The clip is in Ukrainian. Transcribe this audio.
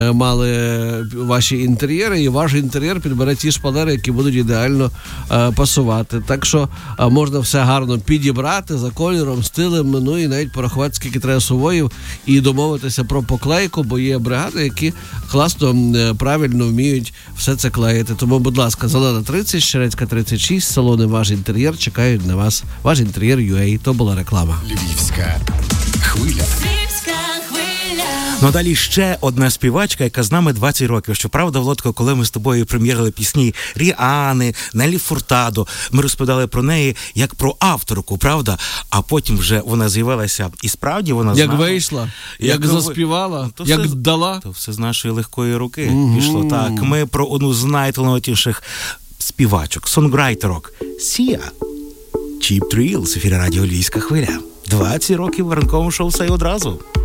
мали ваші інтер'єри, і ваш інтер'єр підбере ті шпалери, які будуть ідеально пасувати. Так що можна все гарно підібрати за кольором, стилем, ну і навіть порахувати, скільки треба сувоїв, і домовитися про поклейку, бо є бригади, які класно, правильно вміють все це клеїти. Тому, будь ласка, Зелена 30, Щерецька 36, салони «Ваш інтер'єр» чекають на вас. «Ваш інтер'єр UA». То була реклама. Львівська хвиля. Ну, далі ще одна співачка, яка з нами 20 років. Щоправда, Володко, коли ми з тобою прем'єрили пісні Ріани, Неллі Фуртадо, ми розповідали про неї як про авторку, правда? А потім вже вона з'явилася, і справді вона як вийшла, як заспівала, як все, дала. То все з нашої легкої руки пішло. Так, ми про одну з найталановитіших співачок, сонграйтерок Сія. Cheap Thrills, ефірі радіо Львівська хвиля. 20 років в ранковому шоу «Все й одразу».